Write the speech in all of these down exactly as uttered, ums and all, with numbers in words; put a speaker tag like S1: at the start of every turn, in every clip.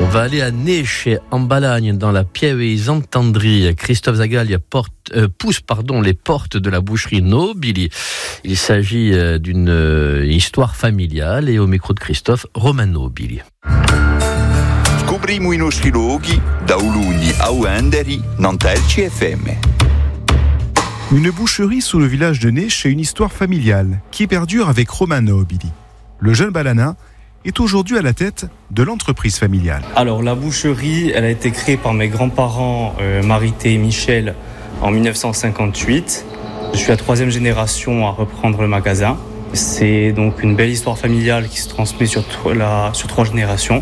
S1: va aller à Neche, en Balagne, dans la Pieve-Isentandrie. Christophe Zagalia porte, euh, pousse pardon, les portes de la boucherie Nobili. Il s'agit euh, d'une euh, histoire familiale et au micro de Christophe, Romain Nobili.
S2: Scopriamo i nostri luoghi da Ulugni a Uenderi, Nantelci F M.
S3: Une boucherie sous le village de Neche est une histoire familiale qui perdure avec Romain Nobili. Le jeune Balanin est aujourd'hui à la tête de l'entreprise familiale.
S4: Alors la boucherie, elle a été créée par mes grands-parents euh, Marité et Michel en dix-neuf cent cinquante-huit. Je suis la troisième génération à reprendre le magasin. C'est donc une belle histoire familiale qui se transmet sur, la, sur trois générations.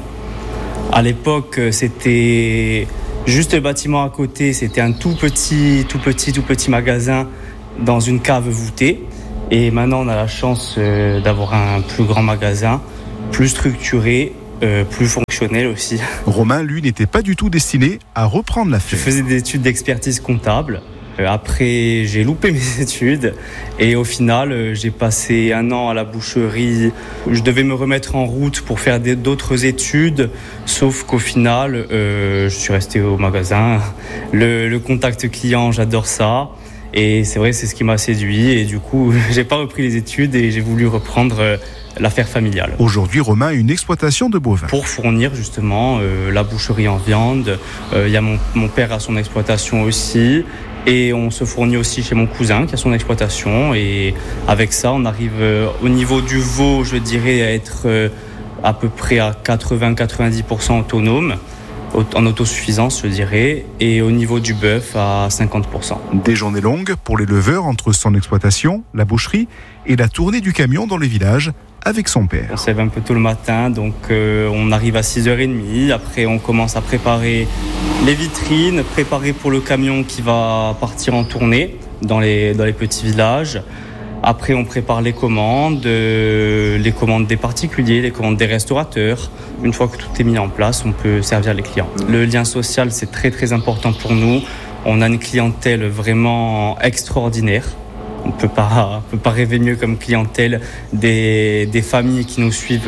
S4: À l'époque, c'était juste le bâtiment à côté, c'était un tout petit, tout petit, tout petit magasin dans une cave voûtée. Et maintenant, on a la chance euh, d'avoir un plus grand magasin, plus structuré, euh, plus fonctionnel aussi.
S3: Romain, lui, n'était pas du tout destiné à reprendre l'affaire.
S4: Je faisais des études d'expertise comptable. Après, j'ai loupé mes études et au final, j'ai passé un an à la boucherie. Je devais me remettre en route pour faire d'autres études, sauf qu'au final, euh, je suis resté au magasin. Le, le contact client, j'adore ça. Et c'est vrai, c'est ce qui m'a séduit. Et du coup, j'ai pas repris les études et j'ai voulu reprendre l'affaire familiale.
S3: Aujourd'hui, Romain a une exploitation de bovins.
S4: Pour fournir justement euh, la boucherie en viande, il euh, y a mon, mon père a son exploitation aussi. Et on se fournit aussi chez mon cousin qui a son exploitation. Et avec ça, on arrive euh, au niveau du veau, je dirais, à être euh, à peu près à quatre-vingts à quatre-vingt-dix pour cent autonome, en autosuffisance, je dirais. Et au niveau du bœuf, à cinquante pour cent.
S3: Des journées longues pour l'éleveur entre son exploitation, la boucherie et la tournée du camion dans les villages avec son père.
S4: On se lève un peu tôt le matin, donc euh, on arrive à six heures trente. Après, on commence à préparer les vitrines, préparer pour le camion qui va partir en tournée dans les, dans les petits villages. Après, on prépare les commandes, euh, les commandes des particuliers, les commandes des restaurateurs. Une fois que tout est mis en place, on peut servir les clients. Le lien social, c'est très très important pour nous. On a une clientèle vraiment extraordinaire. On ne peut pas, peut pas rêver mieux comme clientèle, des, des familles qui nous suivent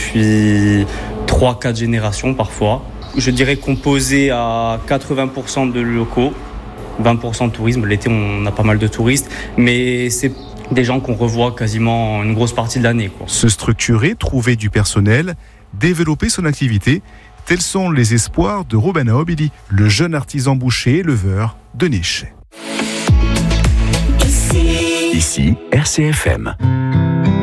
S4: depuis trois quatre générations parfois. Je dirais composé à quatre-vingts pour cent de locaux, vingt pour cent de tourisme. L'été, on a pas mal de touristes, mais c'est des gens qu'on revoit quasiment une grosse partie de l'année, quoi.
S3: Se structurer, trouver du personnel, développer son activité, tels sont les espoirs de Romain Nobili, le jeune artisan boucher éleveur de Neche.
S5: Ici, R C F M.